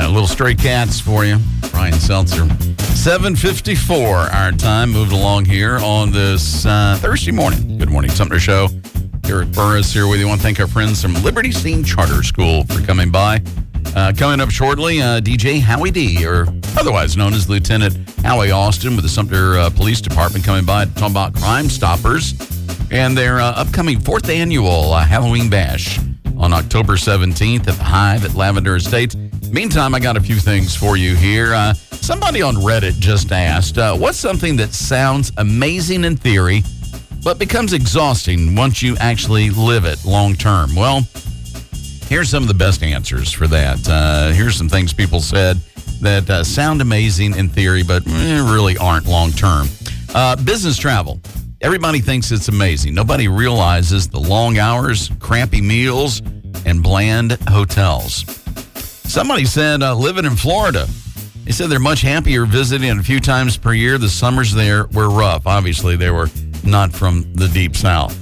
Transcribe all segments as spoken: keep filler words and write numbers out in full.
little Stray Cats for you. Brian Seltzer. seven fifty-four our time. Moved along here on this uh, Thursday morning. Good Morning Sumter Show. Eric Burris here with you. I want to thank our friends from Liberty Scene Charter School for coming by. Uh, coming up shortly, uh, D J Howie D, or otherwise known as Lieutenant Howie Austin with the Sumter uh, Police Department, coming by to talk about Crime Stoppers and their uh, upcoming fourth annual uh, Halloween Bash on October seventeenth at the Hive at Lavender Estates. Meantime, I got a few things for you here. Uh, somebody on Reddit just asked, uh, what's something that sounds amazing in theory, but becomes exhausting once you actually live it long term? Well, here's some of the best answers for that. Uh, here's some things people said that uh, sound amazing in theory, but eh, really aren't long term. Uh, business travel. Everybody thinks it's amazing. Nobody realizes the long hours, crappy meals, and bland hotels. Somebody said uh, living in Florida. They said they're much happier visiting a few times per year. The summers there were rough. Obviously, they were not from the deep south.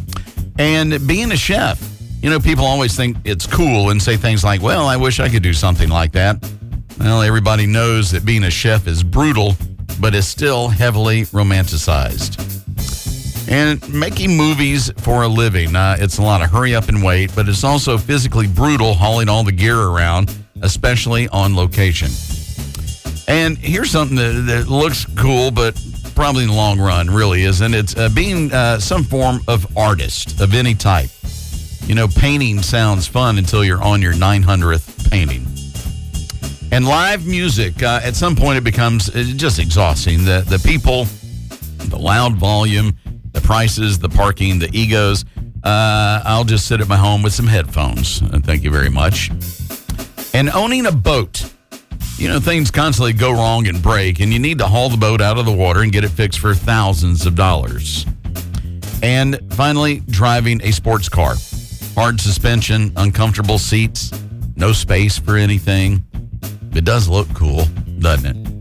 And being a chef, you know, people always think it's cool and say things like, well, I wish I could do something like that. Well, everybody knows that being a chef is brutal, but is still heavily romanticized. And making movies for a living, uh, it's a lot of hurry up and wait, but it's also physically brutal hauling all the gear around, especially on location. And here's something that, that looks cool, but probably in the long run really isn't. It's uh, being uh, some form of artist of any type. You know, painting sounds fun until you're on your nine hundredth painting. And live music, uh, at some point it becomes just exhausting. The, the people, the loud volume, the prices, the parking, the egos. Uh, I'll just sit at my home with some headphones. Thank you very much. And owning a boat. You know, things constantly go wrong and break, and you need to haul the boat out of the water and get it fixed for thousands of dollars. And finally, driving a sports car. Hard suspension, uncomfortable seats, no space for anything. It does look cool, doesn't it?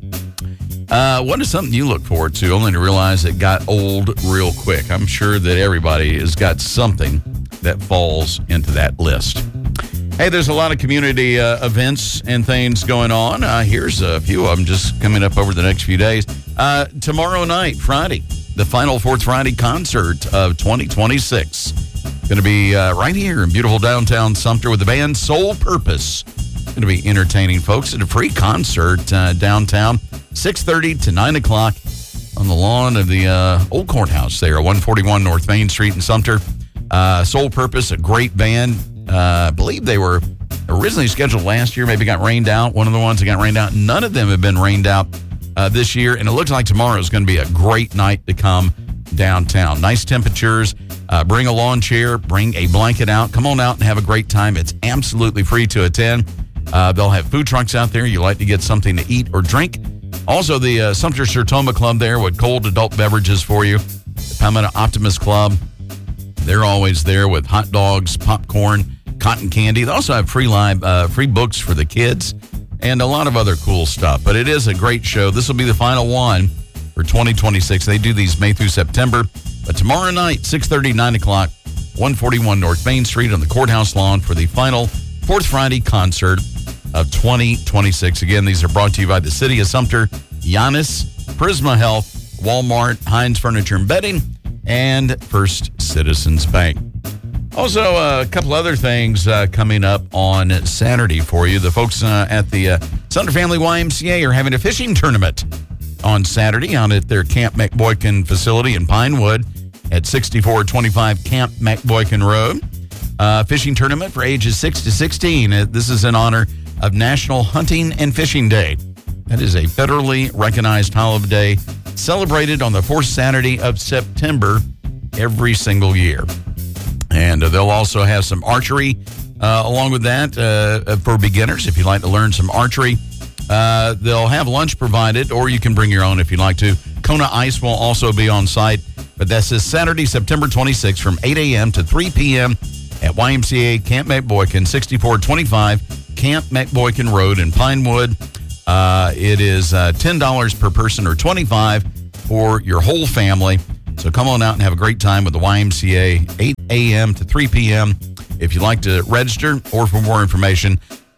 Uh, what is something you look forward to, only to realize it got old real quick? I'm sure that everybody has got something that falls into that list. Hey, there's a lot of community uh, events and things going on. Uh, here's a few of them just coming up over the next few days. Uh, tomorrow night, Friday, the final Fourth Friday concert of twenty twenty-six. Going to be uh, right here in beautiful downtown Sumter with the band Soul Purpose. Going to be entertaining folks at a free concert uh, downtown, six thirty to nine o'clock on the lawn of the uh, old courthouse there, one forty-one North Main Street in Sumter. Uh, Soul Purpose, a great band. Uh, I believe they were originally scheduled last year, maybe got rained out. One of the ones that got rained out. None of them have been rained out uh, this year, and it looks like tomorrow is going to be a great night to come downtown. Nice temperatures. Uh, bring a lawn chair, bring a blanket out. Come on out and have a great time. It's absolutely free to attend. Uh, they'll have food trucks out there. You like to get something to eat or drink. Also, the uh, Sumter Sertoma Club there with cold adult beverages for you. The Palmetto Optimist Club, they're always there with hot dogs, popcorn, cotton candy. They also have free live, uh, free books for the kids and a lot of other cool stuff. But it is a great show. This will be the final one for twenty twenty-six. They do these May through September. But tomorrow night, six thirty, nine o'clock, one forty-one North Main Street on the courthouse lawn for the final Fourth Friday concert of twenty twenty-six. Again, these are brought to you by the City of Sumter, Giannis, Prisma Health, Walmart, Heinz Furniture and Bedding, and First Citizens Bank. Also, uh, a couple other things uh, coming up on Saturday for you. The folks uh, at the uh, Sumter Family Y M C A are having a fishing tournament on Saturday out at their Camp McBoykin facility in Pinewood at sixty-four twenty-five Camp McBoykin Road. Uh, fishing tournament for ages six to sixteen. Uh, this is in honor of National Hunting and Fishing Day. That is a federally recognized holiday celebrated on the fourth Saturday of September every single year. And uh, they'll also have some archery uh, along with that uh, for beginners if you'd like to learn some archery. Uh, they'll have lunch provided, or you can bring your own if you'd like to. Kona Ice will also be on site. But that's this Saturday, September twenty-sixth from eight a.m. to three p.m. at Y M C A Camp McBoykin, sixty-four twenty-five Camp McBoykin Road in Pinewood. Uh, it is uh, ten dollars per person or twenty-five dollars for your whole family. So come on out and have a great time with the Y M C A, eight a.m. to three p.m. If you'd like to register or for more information,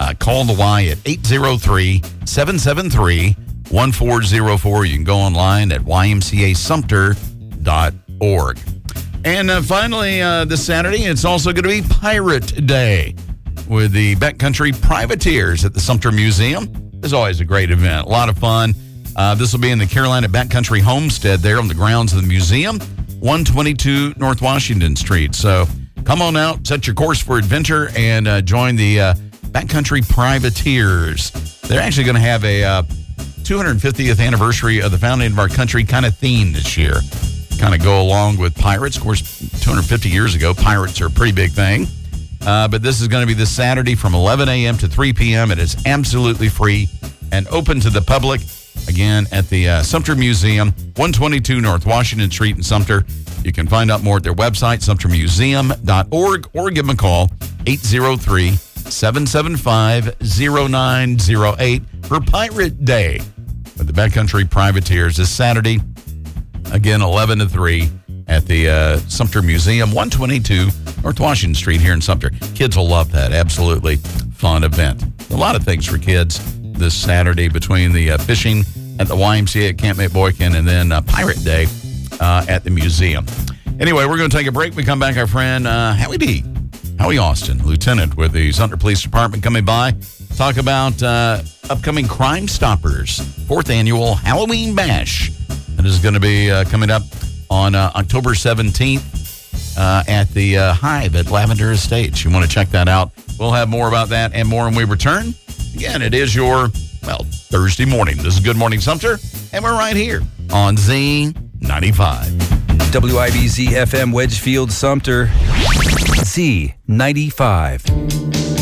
Uh, call the Y at eight zero three, seven seven three, one four zero four. You can go online at y m c a sumter dot org. And uh, finally, uh, this Saturday, it's also going to be Pirate Day with the Backcountry Privateers at the Sumter Museum. It's always a great event, a lot of fun. Uh, this will be in the Carolina Backcountry Homestead there on the grounds of the museum, one twenty-two North Washington Street. So come on out, set your course for adventure, and uh, join the uh, Backcountry Privateers. They're actually going to have a uh, two hundred fiftieth anniversary of the founding of our country kind of theme this year. Kind of go along with pirates. Of course, two hundred fifty years ago, pirates are a pretty big thing. Uh, but this is going to be this Saturday from eleven a.m. to three p.m. It is absolutely free and open to the public. Again, at the uh, Sumter Museum, one twenty-two North Washington Street in Sumter. You can find out more at their website, sumter museum dot org, or give them a call, eight zero three, seven seven five, zero nine zero eight for Pirate Day with the Backcountry Privateers this Saturday. Again, eleven to three at the uh, Sumter Museum, one twenty-two North Washington Street here in Sumter. Kids will love that. Absolutely fun event. A lot of things for kids this Saturday between the uh, fishing at the Y M C A at Camp Boykin and then uh, Pirate Day uh, at the museum. Anyway, we're going to take a break. We come back, our friend uh, Howie D. Howie Austin, Lieutenant with the Sumter Police Department, coming by. Talk about uh, upcoming Crime Stoppers, fourth annual Halloween Bash. That is going to be uh, coming up on uh, October seventeenth uh, at the uh, Hive at Lavender Estates. You want to check that out. We'll have more about that and more when we return. Again, it is your, well, Thursday morning. This is Good Morning Sumter, and we're right here on Z ninety-five. W I B Z F M Wedgefield Sumter, Z ninety-five.